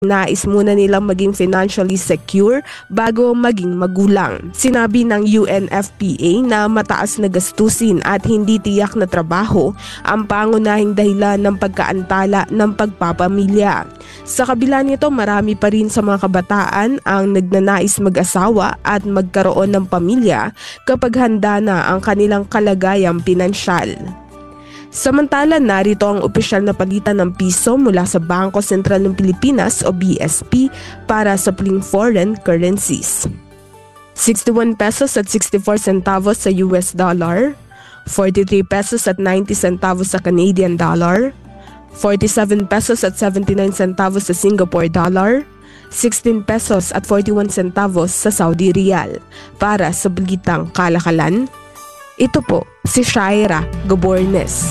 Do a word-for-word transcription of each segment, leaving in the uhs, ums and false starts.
Nais muna nilang maging financially secure bago maging magulang. Sinabi ng U N F P A na mataas na gastusin at hindi tiyak na trabaho ang pangunahing dahilan ng pagkaantala ng pagpapamilya. Sa kabila nito, marami pa rin sa mga kabataan ang nagnanais mag-asawa at magkaroon ng pamilya kapag handa na ang kanilang kalagayang pinansyal. Samantala, narito ang opisyal na palitan ng piso mula sa Bangko Sentral ng Pilipinas o B S P para sa pling foreign currencies. sixty-one pesos at sixty-four centavos sa U S dollar, forty-three pesos at ninety centavos sa Canadian dollar, forty-seven pesos at seventy-nine centavos sa Singapore dollar, sixteen pesos at forty-one centavos sa Saudi Riyal. Para sa Balitang Kalakalan, ito po si Shaira Gabornes.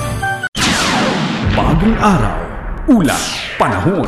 Bagong araw, ulat, panahon.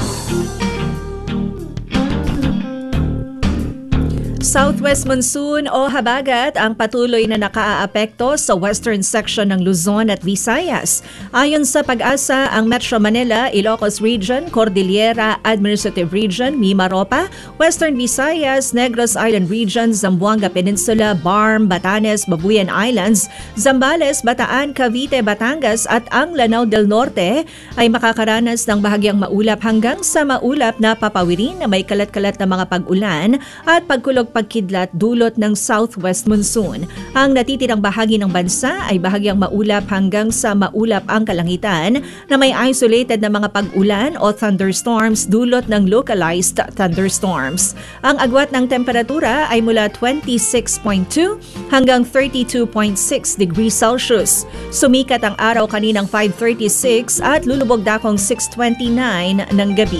Southwest monsoon o habagat ang patuloy na nakaaapekto sa western section ng Luzon at Visayas. Ayon sa Pag-asa, ang Metro Manila, Ilocos Region, Cordillera Administrative Region, Mimaropa, Western Visayas, Negros Island Region, Zamboanga Peninsula, Barm, Batanes, Babuyan Islands, Zambales, Bataan, Cavite, Batangas at ang Lanao del Norte ay makakaranas ng bahagyang maulap hanggang sa maulap na papawirin na may kalat-kalat na mga pag-ulan at pagkulog pagkidlat dulot ng southwest monsoon. Ang natitirang bahagi ng bansa ay bahagyang maulap hanggang sa maulap ang kalangitan na may isolated na mga pag-ulan o thunderstorms dulot ng localized thunderstorms. Ang agwat ng temperatura ay mula twenty-six point two hanggang thirty-two point six degrees Celsius. Sumikat ang araw kaninang five thirty-six at lulubog dakong six twenty-nine ng gabi.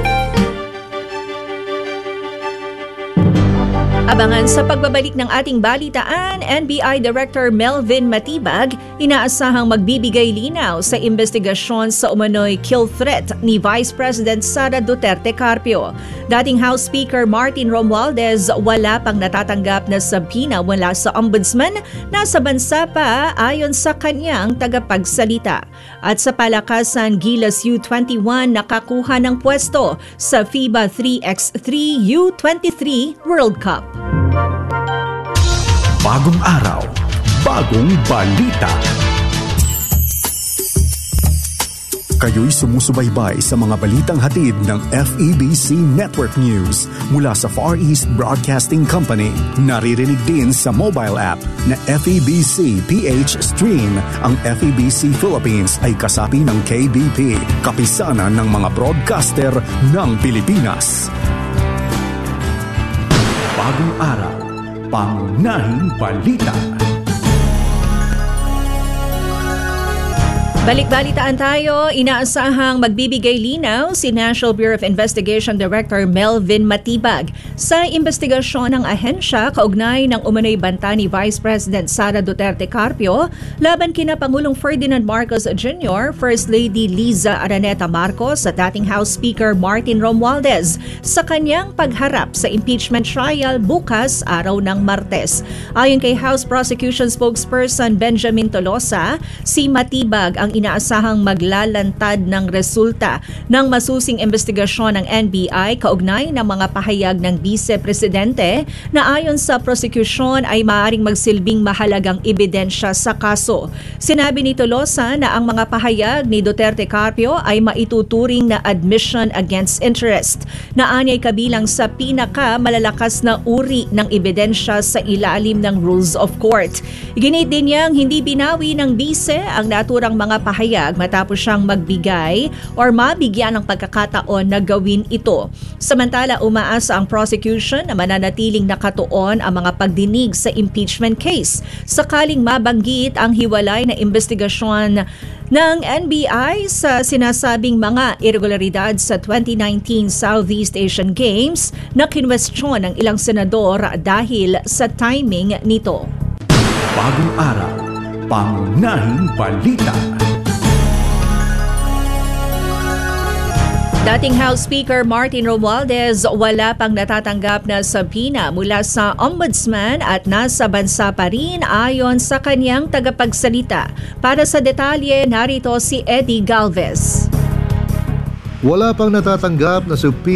Abangan sa pagbabalik ng ating balitaan, N B I Director Melvin Matibag inaasahang magbibigay linaw sa investigasyon sa umano'y kill threat ni Vice President Sara Duterte Carpio. Dating House Speaker Martin Romualdez wala pang natatanggap na sabina mula sa Ombudsman na sa bansa pa ayon sa kanyang tagapagsalita. At sa palakasan, Gilas U twenty-one nakakuha ng pwesto sa FIBA three by three U twenty-three World Cup. Bagong araw, bagong balita. Kayo'y sumusubaybay sa mga balitang hatid ng F E B C Network News mula sa Far East Broadcasting Company. Naririnig din sa mobile app na F E B C P H Stream. Ang F E B C Philippines ay kasapi ng K B P, kapisanan ng mga broadcaster ng Pilipinas. Bagong araw, pangunahing balita. Balik-balitaan tayo, inaasahang magbibigay linaw si National Bureau of Investigation Director Melvin Matibag sa investigasyon ng ahensya kaugnay ng umano'y banta ni Vice President Sara Duterte Carpio laban kina Pangulong Ferdinand Marcos Junior, First Lady Liza Araneta Marcos at dating House Speaker Martin Romualdez sa kanyang pagharap sa impeachment trial bukas araw ng Martes. Ayon kay House Prosecution Spokesperson Benjamin Tolosa, si Matibag ang inaasahang maglalantad ng resulta ng masusing investigasyon ng N B I kaugnay ng mga pahayag ng Vice Presidente na ayon sa prosecution ay maaaring magsilbing mahalagang ebidensya sa kaso. Sinabi ni Tolosa na ang mga pahayag ni Duterte Carpio ay maituturing na admission against interest na anyay kabilang sa pinaka malalakas na uri ng ebidensya sa ilalim ng rules of court. Iginit din niyang hindi binawi ng Vice ang naturang mga pahayag matapos siyang magbigay or mabigyan ng pagkakataon na gawin ito. Samantala, umaasa ang prosecution na mananatiling nakatuon ang mga pagdinig sa impeachment case sakaling mabanggit ang hiwalay na investigasyon ng N B I sa sinasabing mga irregularidad sa twenty nineteen Southeast Asian Games na kinwestiyon ng ilang senador dahil sa timing nito. Bagong araw, pangunahing balita. Dating House Speaker Martin Romualdez wala pang natatanggap na sabina mula sa Ombudsman at nasa bansa pa rin ayon sa kanyang tagapagsalita. Para sa detalye, narito si Eddie Galvez. Wala pang natatanggap na superior